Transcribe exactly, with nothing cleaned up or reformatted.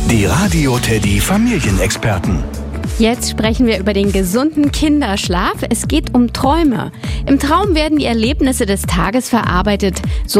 Die Radio Teddy Familienexperten. Jetzt sprechen wir über den gesunden Kinderschlaf. Es geht um Träume. Im Traum werden die Erlebnisse des Tages verarbeitet, so